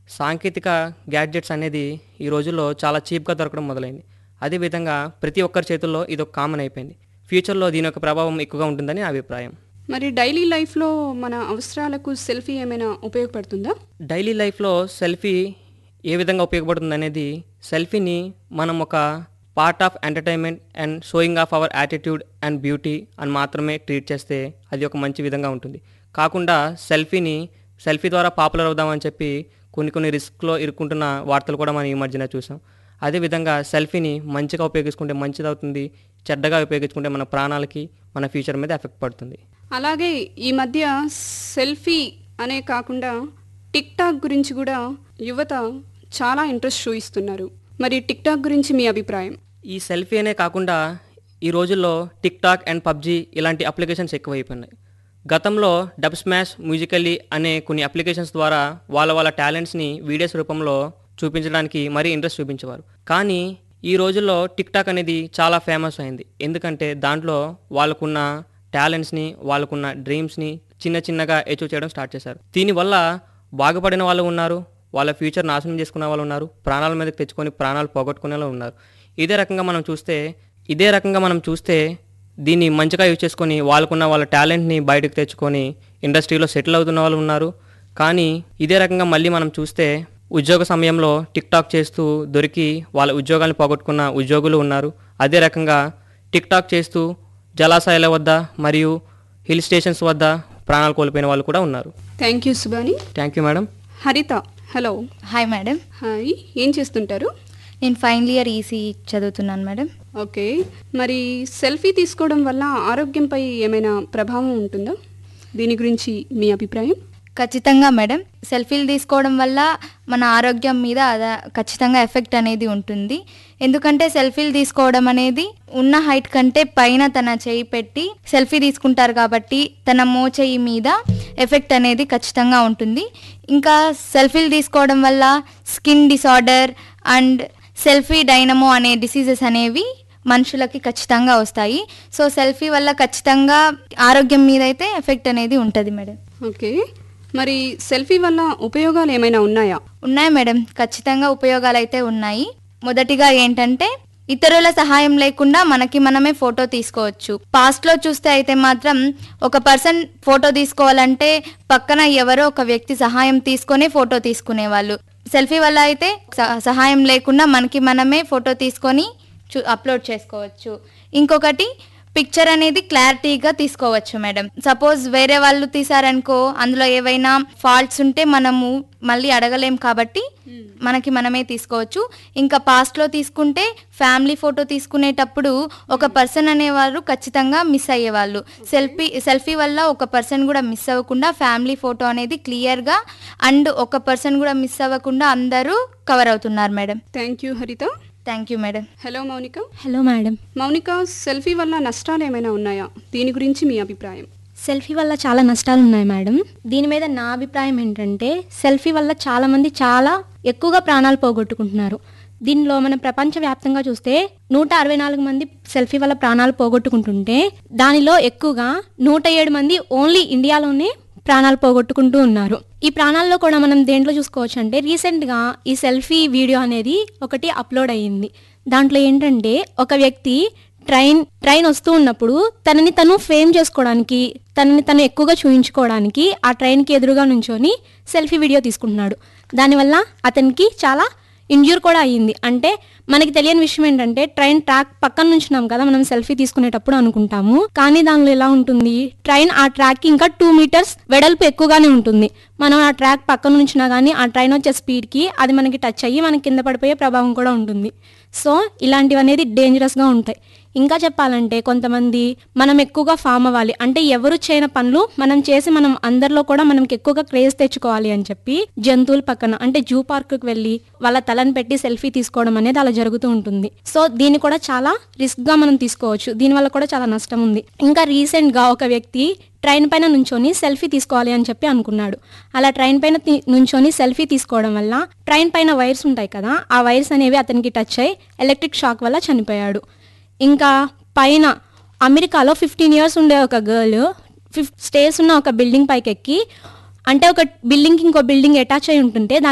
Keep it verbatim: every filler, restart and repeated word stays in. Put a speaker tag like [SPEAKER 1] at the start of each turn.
[SPEAKER 1] సాంకేతిక గ్యాడ్జెట్స్ అనేది ఈ రోజుల్లో చాలా చీప్‌గా దొరకడం మొదలైంది. అదేవిధంగా ప్రతి ఒక్కరి చేతుల్లో ఇదొక కామన్ అయిపోయింది. ఫ్యూచర్‌లో దీని యొక్క ప్రభావం ఎక్కువగా ఉంటుందని నా అభిప్రాయం.
[SPEAKER 2] మరి డైలీ లైఫ్‌లో మన అవసరాలకు సెల్ఫీ ఏమైనా ఉపయోగపడుతుందా?
[SPEAKER 1] డైలీ లైఫ్‌లో సెల్ఫీ ఏ విధంగా ఉపయోగపడుతుందనేది, సెల్ఫీని మనం ఒక part of entertainment and sowing of our attitude and beauty అని మాత్రమే ట్రీట్ చేస్తే అది ఒక మంచి విధంగా ఉంటుంది. కాకుండా సెల్ఫీని సెల్ఫీ ద్వారా పాపులర్ అవుదామని చెప్పి కొన్ని కొన్ని రిస్క్‌లో ఇరుక్కుంటున్న వార్తలు కూడా మనం ఈ మధ్యన చూసాం. అదేవిధంగా సెల్ఫీని మంచిగా ఉపయోగించుకుంటే మంచిదవుతుంది. చెడ్డగా ఉపయోగించుకుంటే మన ప్రాణాలకి, మన ఫ్యూచర్ మీద ఎఫెక్ట్ పడుతుంది.
[SPEAKER 2] అలాగే ఈ మధ్య సెల్ఫీ అనే కాకుండా టిక్ టాక్ గురించి కూడా యువత చాలా ఇంట్రెస్ట్ చూపిస్తున్నారు. మరి టిక్ టాక్ గురించి మీ అభిప్రాయం?
[SPEAKER 1] ఈ సెల్ఫీ అనే కాకుండా ఈ రోజుల్లో టిక్ టాక్ అండ్ పబ్జీ ఇలాంటి అప్లికేషన్స్ ఎక్కువైపోయినాయి. గతంలో డబ్ స్మాష్, మ్యూజికల్లీ అనే కొన్ని అప్లికేషన్స్ ద్వారా వాళ్ళ వాళ్ళ టాలెంట్స్ని వీడియోస్ రూపంలో చూపించడానికి మరీ ఇంట్రెస్ట్ చూపించేవారు. కానీ ఈ రోజుల్లో టిక్ టాక్ అనేది చాలా ఫేమస్ అయింది. ఎందుకంటే దాంట్లో వాళ్ళకున్న టాలెంట్స్ని, వాళ్ళకున్న డ్రీమ్స్ని చిన్న చిన్నగా అచీవ్ చేయడం స్టార్ట్ చేశారు. దీనివల్ల బాగుపడిన వాళ్ళు ఉన్నారు, వాళ్ళ ఫ్యూచర్ నాశనం చేసుకునే వాళ్ళు ఉన్నారు, ప్రాణాల మీదకి తెచ్చుకొని ప్రాణాలు పోగొట్టుకునే వాళ్ళు ఉన్నారు. ఇదే రకంగా మనం చూస్తే ఇదే రకంగా మనం చూస్తే దీన్ని మంచిగా యూజ్ చేసుకొని వాళ్ళకున్న వాళ్ళ టాలెంట్ని బయటకు తెచ్చుకొని ఇండస్ట్రీలో సెటిల్ అవుతున్న వాళ్ళు ఉన్నారు. కానీ ఇదే రకంగా మళ్ళీ మనం చూస్తే ఉద్యోగ సమయంలో టిక్ టాక్ చేస్తూ దొరికి వాళ్ళ ఉద్యోగాన్ని పోగొట్టుకున్న ఉద్యోగులు ఉన్నారు. అదే రకంగా టిక్ టాక్ చేస్తూ జలాశయాల వద్ద మరియు హిల్ స్టేషన్స్ వద్ద ప్రాణాలు కోల్పోయిన వాళ్ళు కూడా ఉన్నారు.
[SPEAKER 2] Thank you Subani.
[SPEAKER 1] Thank you madam.
[SPEAKER 2] హరిత, హలో.
[SPEAKER 3] Hi madam.
[SPEAKER 2] హాయ్, ఏం చేస్తుంటారు?
[SPEAKER 3] నేను ఫైనల్ ఇయర్ ఈసీ చదువుతున్నాను మేడం.
[SPEAKER 2] ఓకే, మరి సెల్ఫీ తీసుకోవడం వల్ల ఆరోగ్యంపై ఏమైనా ప్రభావం ఉంటుందా? దీని గురించి మీ అభిప్రాయం?
[SPEAKER 3] ఖచ్చితంగా మేడం. సెల్ఫీలు తీసుకోవడం వల్ల మన ఆరోగ్యం మీద అదా ఖచ్చితంగా ఎఫెక్ట్ అనేది ఉంటుంది. ఎందుకంటే సెల్ఫీలు తీసుకోవడం అనేది ఉన్న హైట్ కంటే పైన తన చేయి పెట్టి సెల్ఫీ తీసుకుంటారు కాబట్టి తన మోచేయి మీద ఎఫెక్ట్ అనేది ఖచ్చితంగా ఉంటుంది. ఇంకా సెల్ఫీలు తీసుకోవడం వల్ల skin disorder and selfie dynamo అనే డిసీజెస్ అనేవి మనుషులకి ఖచ్చితంగా వస్తాయి. సో సెల్ఫీ వల్ల ఖచ్చితంగా ఆరోగ్యం మీద అయితే ఎఫెక్ట్ అనేది ఉంటుంది మేడం.
[SPEAKER 2] ఓకే, మరి సెల్ఫీ వల్ల ఉపయోగాలు ఏమైనా ఉన్నాయా?
[SPEAKER 3] ఉన్నాయి మేడం, ఖచ్చితంగా ఉపయోగాలు అయితే ఉన్నాయి. మొదటిగా ఏంటంటే ఇతరుల సహాయం లేకుండా మనకి మనమే ఫోటో తీసుకోవచ్చు. పాస్ట్లో చూస్తే అయితే మాత్రం ఒక పర్సన్ ఫోటో తీసుకోవాలంటే పక్కన ఎవరో ఒక వ్యక్తి సహాయం తీసుకొని ఫోటో తీసుకునేవాళ్ళు. సెల్ఫీ వల్ల అయితే సహాయం లేకుండా మనకి మనమే ఫోటో తీసుకొని చూ అప్లోడ్ చేసుకోవచ్చు. ఇంకొకటి పిక్చర్ అనేది క్లారిటీగా తీసుకోవచ్చు మేడం. సపోజ్ వేరే వాళ్ళు తీసారనుకో అందులో ఏవైనా ఫాల్ట్స్ ఉంటే మనము మళ్ళీ అడగలేం కాబట్టి మనకి మనమే తీసుకోవచ్చు. ఇంకా పాస్ట్లో తీసుకుంటే ఫ్యామిలీ ఫోటో తీసుకునేటప్పుడు ఒక పర్సన్ అనేవారు ఖచ్చితంగా మిస్ అయ్యేవాళ్ళు. సెల్ఫీ సెల్ఫీ వల్ల ఒక పర్సన్ కూడా మిస్ అవ్వకుండా ఫ్యామిలీ ఫోటో అనేది క్లియర్గా అండ్ ఒక పర్సన్ కూడా మిస్ అవ్వకుండా అందరూ కవర్ అవుతున్నారు మేడం.
[SPEAKER 2] థ్యాంక్ యూ హరిత.
[SPEAKER 3] Thank you madam.
[SPEAKER 2] Hello Mounika.
[SPEAKER 4] Hello madam.
[SPEAKER 2] Mounika, selfie వల్ల నష్టాలు ఏమైనా ఉన్నాయా? దీని గురించి మీ అభిప్రాయం?
[SPEAKER 4] సెల్ఫీ వల్ల చాలా నష్టాలు ఉన్నాయి మేడం. దీని మీద నా అభిప్రాయం ఏంటంటే సెల్ఫీ వల్ల చాలామంది చాలా ఎక్కువగా ప్రాణాలు పోగొట్టుకుంటున్నారు. దీనిలో మనం ప్రపంచవ్యాప్తంగా చూస్తే నూట అరవై నాలుగు మంది సెల్ఫీ వల్ల ప్రాణాలు పోగొట్టుకుంటుంటే దానిలో ఎక్కువగా నూట ఏడు మంది ఓన్లీ ఇండియాలోనే ప్రాణాలు పోగొట్టుకుంటూ ఉన్నారు. ఈ ప్రాణాల్లో కూడా మనం దేంట్లో చూసుకోవచ్చు అంటే రీసెంట్గా ఈ సెల్ఫీ వీడియో అనేది ఒకటి అప్లోడ్ అయ్యింది. దాంట్లో ఏంటంటే ఒక వ్యక్తి ట్రైన్ ట్రైన్ వస్తూ ఉన్నప్పుడు తనని తను ఫేమ్ చేసుకోవడానికి, తనని తను ఎక్కువగా చూయించుకోవడానికి ఆ ట్రైన్కి ఎదురుగా నుంచొని సెల్ఫీ వీడియో తీసుకుంటున్నాడు. దానివల్ల అతనికి చాలా ఇంజ్యూర్ కూడా అయ్యింది. అంటే మనకి తెలియని విషయం ఏంటంటే ట్రైన్ ట్రాక్ పక్కన నుంచున్నాం కదా మనం సెల్ఫీ తీసుకునేటప్పుడు అనుకుంటాము, కానీ దానిలో ఎలా ఉంటుంది, ట్రైన్ ఆ ట్రాక్కి ఇంకా టూ మీటర్స్ వెడల్పు ఎక్కువగానే ఉంటుంది. మనం ఆ ట్రాక్ పక్కన నుంచినా కానీ ఆ ట్రైన్ వచ్చే స్పీడ్కి అది మనకి టచ్ అయ్యి మనకి కింద పడిపోయే ప్రభావం కూడా ఉంటుంది. సో ఇలాంటివి అనేది డేంజరస్గా ఉంటాయి. ఇంకా చెప్పాలంటే కొంతమంది మనం ఎక్కువగా ఫామ్ అవ్వాలి అంటే ఎవరు చేయని పనులు మనం చేసి మనం అందరిలో కూడా మనకి ఎక్కువగా క్రేజ్ తెచ్చుకోవాలి అని చెప్పి జంతువుల పక్కన అంటే జూ పార్క్కి వెళ్ళి వాళ్ళ తలని పెట్టి సెల్ఫీ తీసుకోవడం అనేది అలా జరుగుతూ ఉంటుంది. సో దీన్ని కూడా చాలా రిస్క్గా మనం తీసుకోవచ్చు. దీనివల్ల కూడా చాలా నష్టం ఉంది. ఇంకా రీసెంట్గా ఒక వ్యక్తి ట్రైన్ పైన నుంచొని సెల్ఫీ తీసుకోవాలి అని చెప్పి అనుకున్నాడు. అలా ట్రైన్ పైన నుంచొని సెల్ఫీ తీసుకోవడం వల్ల ట్రైన్ పైన వైర్స్ ఉంటాయి కదా, ఆ వైర్స్ అనేవి అతనికి టచ్ అయ్యి ఎలక్ట్రిక్ షాక్ వల్ల చనిపోయాడు. ఇంకా పైన అమెరికాలో ఫిఫ్టీన్ ఇయర్స్ ఉండే ఒక గర్ల్ ఫిఫ్ స్టేర్స్ ఉన్న ఒక బిల్డింగ్ పైకి ఎక్కి అంటే ఒక బిల్డింగ్కి ఇంకో బిల్డింగ్ అటాచ్ అయి ఉంటుంటే